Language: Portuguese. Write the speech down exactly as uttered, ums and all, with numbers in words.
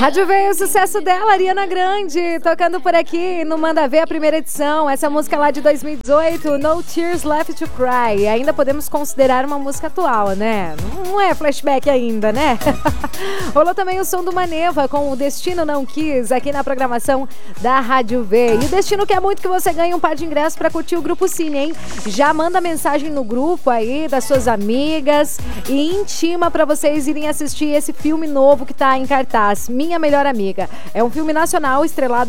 Rádio Veio, o sucesso dela, Ariana Grande, tocando por aqui no Manda Ver, a primeira edição. Essa música lá de dois mil e dezoito, No Tears Left to Cry. Ainda podemos considerar uma música atual, né? Não é flashback ainda, né? Rolou também o som do Maneva com o Destino Não Quis, aqui na programação da Rádio V. E o Destino quer muito que você ganhe um par de ingressos para curtir o Grupo Cine, hein? Já manda mensagem no grupo aí das suas amigas e intima para vocês irem assistir esse filme novo que tá em cartaz, Minha Melhor Amiga. É um filme nacional estrelado